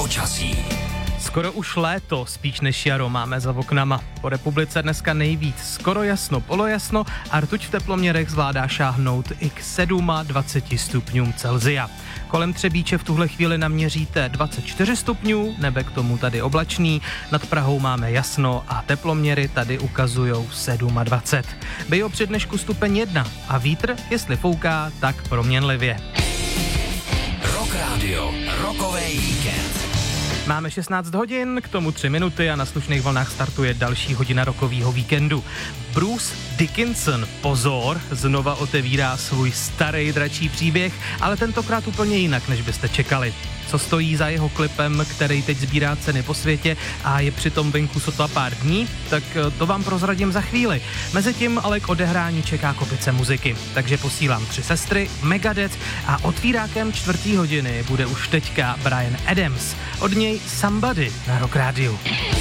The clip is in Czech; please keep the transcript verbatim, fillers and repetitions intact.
Počasí. Skoro už léto, spíš než jaro máme za oknama. Po republice dneska nejvíc skoro jasno, polojasno a rtuť v teploměrech zvládá šáhnout i k dvacet sedm stupňům Celsia. Kolem Třebíče v tuhle chvíli naměříte dvacet čtyři stupňů, nebe k tomu tady oblačný, nad Prahou máme jasno a teploměry tady ukazujou dvacet sedm. Bylo při dnešku stupeň jedna a vítr, jestli fouká, tak proměnlivě. Rock Radio, rokovej víkend. Máme šestnáct hodin, k tomu tři minuty a na slušných vlnách startuje další hodina rokovýho víkendu. Bruce Dickinson, pozor, znova otevírá svůj starý dračí příběh, ale tentokrát úplně jinak, než byste čekali. Co stojí za jeho klipem, který teď sbírá ceny po světě a je přitom venku sotva pár dní, tak to vám prozradím za chvíli. Mezitím ale k odehrání čeká kopice muziky, takže posílám tři sestry, Megadeth a otvírákem čtvrtý hodiny bude už teďka Bryan Adams. Od něj Somebody na Rock Radio.